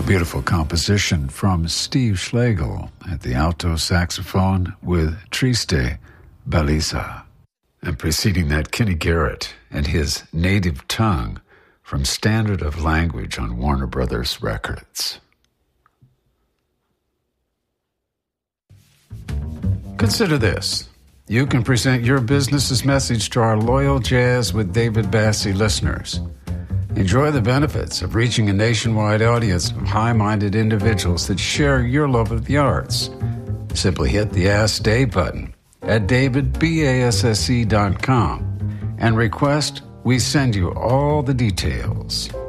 Beautiful composition from Steve Schlegel at the alto saxophone with Triste Bellezza. And preceding that, Kenny Garrett and his Native Tongue from Standard of Language on Warner Brothers Records. Consider this. You can present your business's message to our loyal Jazz with David Bassie listeners. Enjoy the benefits of reaching a nationwide audience of high-minded individuals that share your love of the arts. Simply hit the Ask Dave button at davidbasse.com and request we send you all the details.